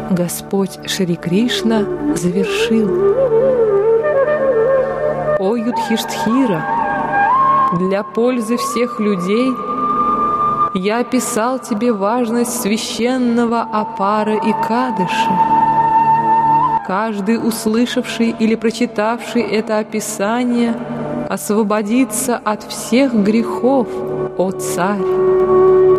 Господь Шри Кришна завершил. О Юдхиштхира, для пользы всех людей я описал тебе важность священного опара и кадыши. Каждый, услышавший или прочитавший это описание, освободится от всех грехов, о царь.